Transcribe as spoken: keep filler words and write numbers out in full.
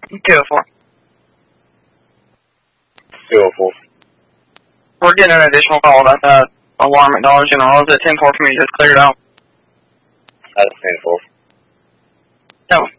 two oh four. two oh four. We're getting an additional call about that alarm at Dollar General. Is it ten four for me to just clear it out? That's ten four. No.